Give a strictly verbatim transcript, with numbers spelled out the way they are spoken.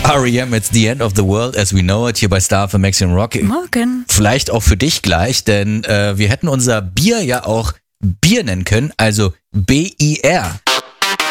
R E M, it's the end of the world as we know it, hier bei Star für Maximum Rock. Morgen. Vielleicht auch für dich gleich, denn äh, wir hätten unser Bier ja auch Bier nennen können, also B I R.